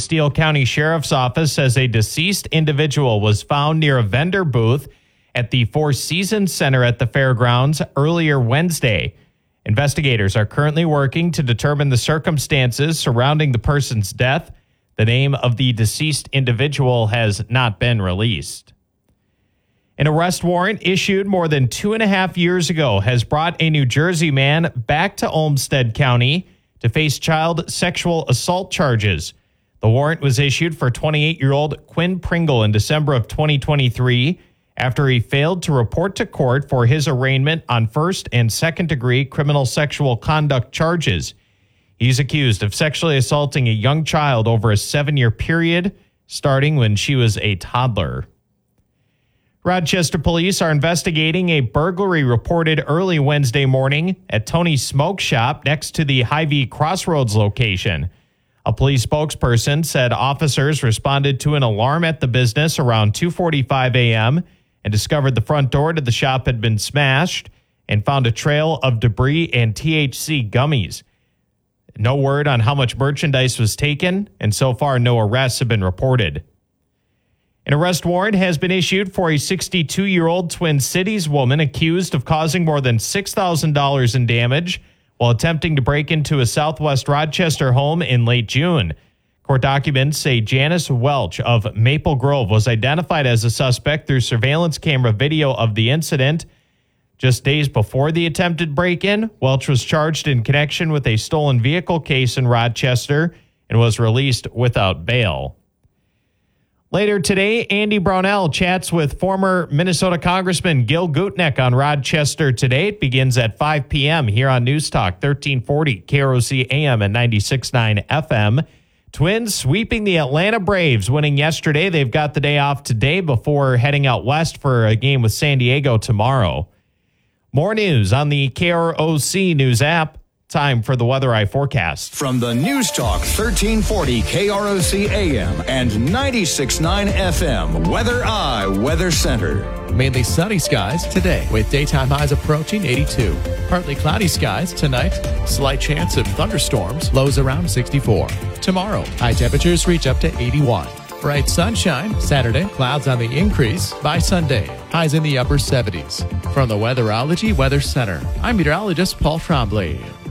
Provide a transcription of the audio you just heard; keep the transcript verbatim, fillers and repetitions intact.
Steele County Sheriff's Office says a deceased individual was found near a vendor booth at the Four Seasons Center at the fairgrounds earlier Wednesday. Investigators are currently working to determine the circumstances surrounding the person's death. The name of the deceased individual has not been released. An arrest warrant issued more than two and a half years ago has brought a New Jersey man back to Olmsted County to face child sexual assault charges. The warrant was issued for twenty-eight-year-old Quinn Pringle in December of twenty twenty-three after he failed to report to court for his arraignment on first and second degree criminal sexual conduct charges. He's accused of sexually assaulting a young child over a seven-year period, starting when she was a toddler. Rochester police are investigating a burglary reported early Wednesday morning at Tony's Smoke Shop next to the Hy-Vee Crossroads location. A police spokesperson said officers responded to an alarm at the business around two forty-five a.m. and discovered the front door to the shop had been smashed and found a trail of debris and T H C gummies. No word on how much merchandise was taken, and so far no arrests have been reported. An arrest warrant has been issued for a sixty-two-year-old Twin Cities woman accused of causing more than six thousand dollars in damage while attempting to break into a Southwest Rochester home in late June. Court documents say Janice Welch of Maple Grove was identified as a suspect through surveillance camera video of the incident. Just days before the attempted break-in, Welch was charged in connection with a stolen vehicle case in Rochester and was released without bail. Later today, Andy Brownell chats with former Minnesota Congressman Gil Gutnick on Rochester Today. It begins at five p.m. here on News Talk thirteen forty, K R O C A M and ninety-six point nine F M. Twins sweeping the Atlanta Braves, winning yesterday. They've got the day off today before heading out west for a game with San Diego tomorrow. More news on the K R O C News app. Time for the Weather Eye forecast. From the News Talk thirteen forty K R O C A M and ninety-six point nine F M Weather Eye Weather Center. Mainly sunny skies today with daytime highs approaching eighty-two. Partly cloudy skies tonight. Slight chance of thunderstorms. Lows around sixty-four. Tomorrow, high temperatures reach up to eighty-one. Bright sunshine Saturday. Clouds on the increase by Sunday. Highs in the upper seventies. From the Weatherology Weather Center, I'm meteorologist Paul Trombley.